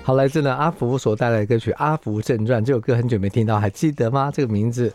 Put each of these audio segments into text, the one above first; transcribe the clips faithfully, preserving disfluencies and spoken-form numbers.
好，来自呢阿福所带来的歌曲《阿福正传》，这首歌很久没听到，还记得吗？这个名字。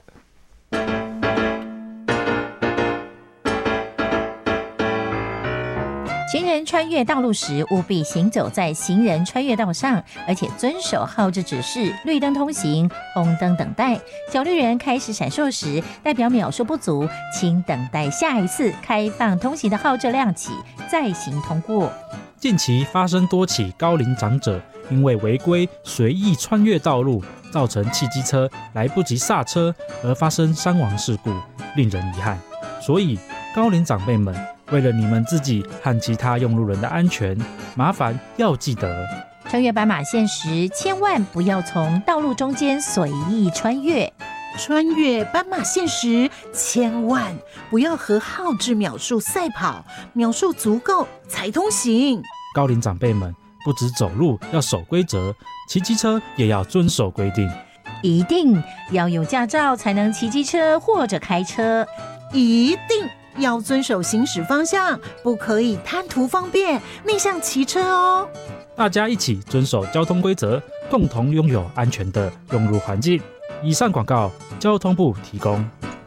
行人穿越道路时，务必行走在行人穿越道上，而且遵守号志指示，绿灯通行，红灯等待。小绿人开始闪烁时，代表秒数不足，请等待下一次开放通行的号志亮起，再行通过。 近期发生多起高龄长者因为违规随意穿越道路，造成汽机车来不及刹车而发生伤亡事故，令人遗憾。所以高龄长辈们，为了你们自己和其他用路人的安全，麻烦要记得， 穿越斑马线时，千万不要从道路中间随意穿越。 穿越斑马线时，千万不要和号志秒数赛跑，秒数足够才通行。 高龄长辈们不只走路要守规则，骑机车也要遵守规定， 一定要有驾照才能骑机车或者开车， 一定要遵守行驶方向，不可以贪图方便逆向骑车哦。 大家一起遵守交通规则，共同拥有安全的用路环境。以上广告，交通部提供。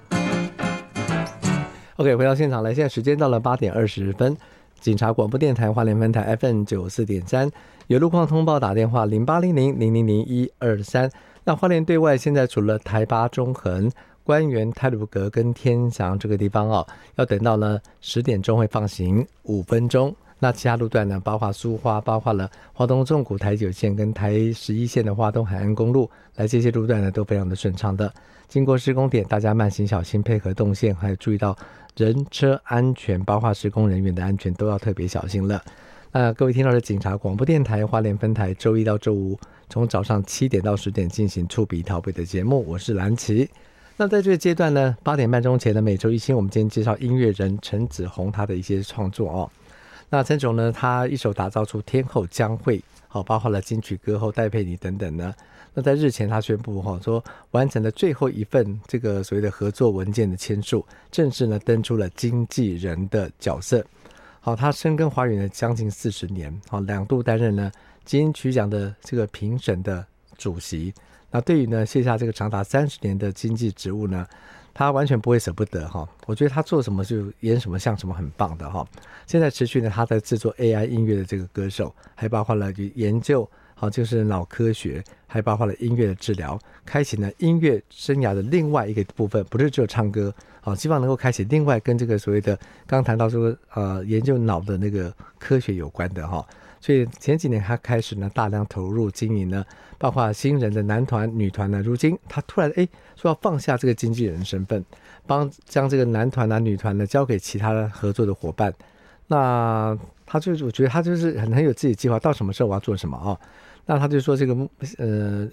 OK， 回到现场来，现在时间到了八点二十分。警察广播电台花莲分台 F M 九四点三，有路况通报打电话零八零零零零零一二三。那花莲对外现在除了台八中横、关园、太鲁阁跟天祥这个地方哦，要等到呢十点钟会放行五分钟。那其他路段呢，包括苏花，包括了花东纵谷台九线跟台十一线的花东海岸公路，来这些路段呢都非常的顺畅的。经过施工点，大家慢行小心，配合动线，还有注意到人车安全，包括施工人员的安全都要特别小心了。那各位听到的警察广播电台花莲分台，周一到周五从早上七点到十点进行触笔逃北的节目，我是蓝琪。那在这个阶段呢，八点半钟前的每周一星，我们今天介绍音乐人陈子鸿他的一些创作哦。那陈总呢，他一手打造出天后将会，好，包括了金曲歌后戴佩妮等等呢。那在日前他宣布哈，说完成了最后一份这个所谓的合作文件的签署，正式呢登出了经纪人的角色。好，他深耕华语呢将近四十年，好，两度担任呢金曲奖的这个评审的主席。那对于呢卸下这个长达三十年的经纪职务呢，他完全不会舍不得哈。我觉得他做什么就演什么像什么，很棒的哈。现在持续呢他在制作 A I 音乐的这个歌手，还包括了研究好就是脑科学，还包括了音乐的治疗，开启呢音乐生涯的另外一个部分，不是只有唱歌，好，希望能够开启另外跟这个所谓的刚谈到说呃研究脑的那个科学有关的哈。所以前几年他开始呢大量投入经营呢，包括新人的男团、女团呢，如今他突然哎说要放下这个经纪人身份，帮将这个男团啊、女团呢交给其他合作的伙伴。那他就我觉得他就是很很有自己的计划，到什么时候我要做什么啊、哦？那他就说这个呃